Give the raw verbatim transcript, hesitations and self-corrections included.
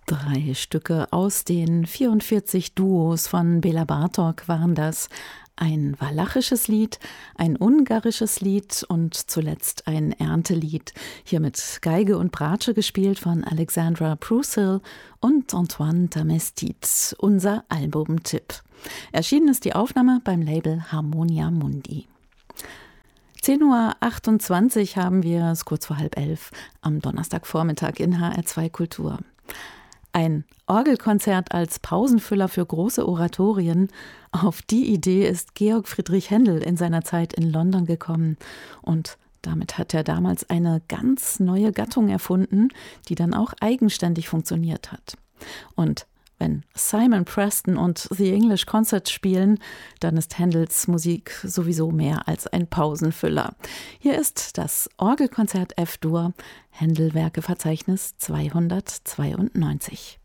Drei Stücke aus den vierundvierzig Duos von Bela Bartók waren das. Ein walachisches Lied, ein ungarisches Lied und zuletzt ein Erntelied. Hier mit Geige und Bratsche gespielt von Alexandra Prusill und Antoine Damestit. Unser Albumtipp. Erschienen ist die Aufnahme beim Label Harmonia Mundi. zehn Uhr achtundzwanzig haben wir es kurz vor halb elf am Donnerstagvormittag in H R zwei Kultur. Ein Orgelkonzert als Pausenfüller für große Oratorien. Auf die Idee ist Georg Friedrich Händel in seiner Zeit in London gekommen. Und damit hat er damals eine ganz neue Gattung erfunden, die dann auch eigenständig funktioniert hat. Und wenn Simon Preston und The English Concert spielen, dann ist Händels Musik sowieso mehr als ein Pausenfüller. Hier ist das Orgelkonzert F-Dur, Händel-Werke-Verzeichnis zweihundertzweiundneunzig.